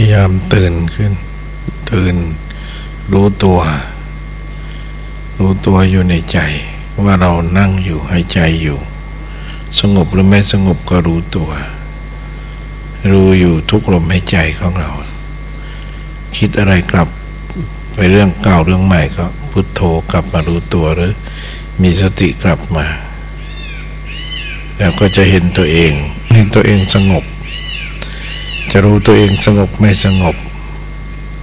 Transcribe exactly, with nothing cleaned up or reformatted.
ยายามตื่นขึ้นตื่นรู้ตัวรู้ตัวอยู่ในใจว่าเรานั่งอยู่หายใจอยู่สงบหรือไม่สงบก็รู้ตัวรู้อยู่ทุกลมหายใจของเราคิดอะไรกลับไปเรื่องเก่าเรื่องใหม่ก็พุทโธกลับมารู้ตัวหรือมีสติกลับมาแล้วก็จะเห็นตัวเองเห็นตัวเองสงบจะรู้ตัวเองสงบไม่สงบ